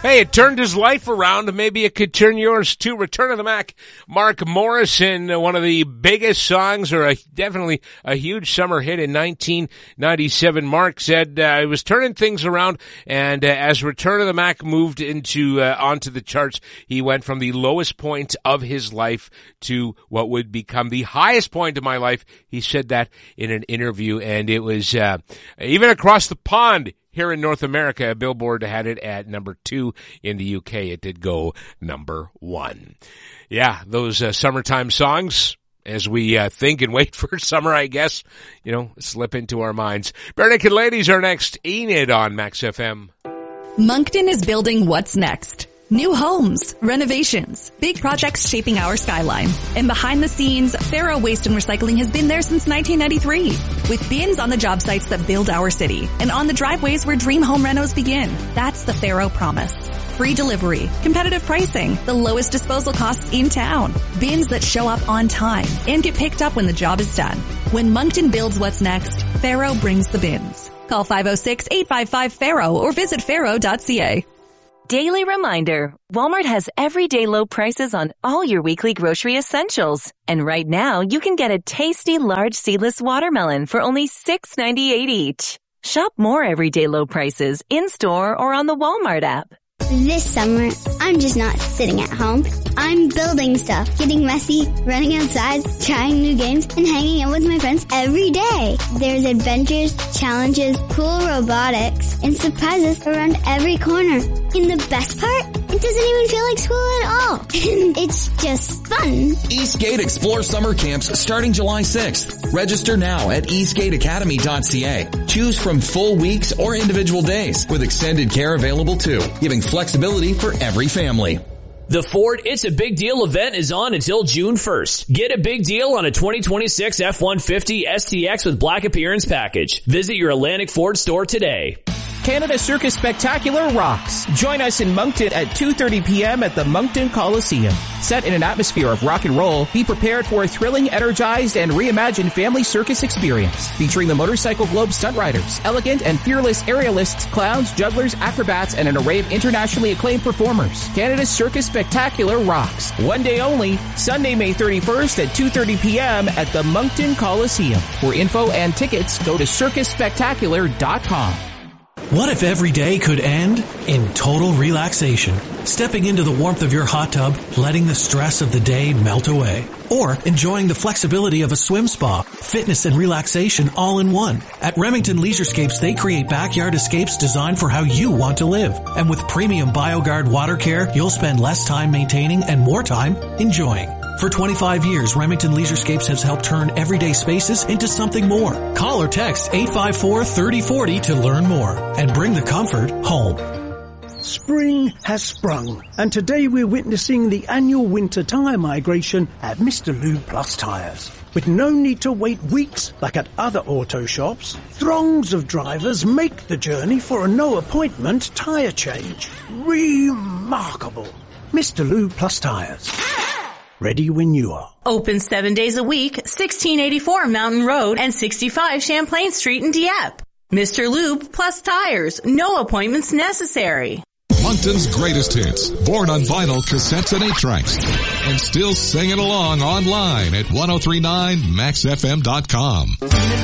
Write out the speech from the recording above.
Hey, it turned his life around. Maybe it could turn yours too. Return of the Mac, Mark Morrison, one of the biggest songs, or definitely a huge summer hit in 1997. Mark said it was turning things around, and as Return of the Mac moved onto the charts, he went from the lowest point of his life to what would become the highest point of my life. He said that in an interview, and it was even across the pond. Here in North America, Billboard had it at number 2. In the UK, it did go number 1. Yeah, those summertime songs, as we think and wait for summer, I guess, slip into our minds. Barenaked Ladies are next. Enid on Max FM. Moncton is building what's next. New homes, renovations, big projects shaping our skyline. And behind the scenes, Faro Waste and Recycling has been there since 1993. With bins on the job sites that build our city and on the driveways where dream home renos begin. That's the Faro promise. Free delivery, competitive pricing, the lowest disposal costs in town. Bins that show up on time and get picked up when the job is done. When Moncton builds what's next, Faro brings the bins. Call 506-855-FARO or visit faro.ca. Daily reminder, Walmart has everyday low prices on all your weekly grocery essentials. And right now, you can get a tasty large seedless watermelon for only $6.98 each. Shop more everyday low prices in-store or on the Walmart app. This summer, I'm just not sitting at home. I'm building stuff, getting messy, running outside, trying new games, and hanging out with my friends every day. There's adventures, challenges, cool robotics, and surprises around every corner. And the best part? It doesn't even feel like school at all. It's just fun. Eastgate Explore Summer Camps starting July 6th. Register now at eastgateacademy.ca. Choose from full weeks or individual days with extended care available too, giving flexibility for every family. The Ford It's a Big Deal event is on until June 1st. Get a big deal on a 2026 F-150 STX with black appearance package. Visit your Atlantic Ford store today. Canada Circus Spectacular rocks. Join us in Moncton at 2:30 p.m. at the Moncton Coliseum. Set in an atmosphere of rock and roll, be prepared for a thrilling, energized, and reimagined family circus experience. Featuring the Motorcycle Globe stunt riders, elegant and fearless aerialists, clowns, jugglers, acrobats, and an array of internationally acclaimed performers. Canada Circus Spectacular rocks. One day only, Sunday, May 31st at 2:30 p.m. at the Moncton Coliseum. For info and tickets, go to circusspectacular.com. What if every day could end in total relaxation? Stepping into the warmth of your hot tub, letting the stress of the day melt away. Or enjoying the flexibility of a swim spa, fitness and relaxation all in one. At Remington Leisurescapes, they create backyard escapes designed for how you want to live. And with premium BioGuard water care, you'll spend less time maintaining and more time enjoying. For 25 years, Remington Leisurescapes has helped turn everyday spaces into something more. Call or text 854-3040 to learn more and bring the comfort home. Spring has sprung, and today we're witnessing the annual winter tyre migration at Mr. Lube Plus Tyres. With no need to wait weeks like at other auto shops, throngs of drivers make the journey for a no-appointment tyre change. Remarkable. Mr. Lube Plus Tyres. Ready when you are. Open 7 days a week, 1684 Mountain Road and 65 Champlain Street in Dieppe. Mr. Lube Plus Tires. No appointments necessary. Moncton's greatest hits, born on vinyl, cassettes, and 8-tracks. And still singing along online at 1039maxfm.com.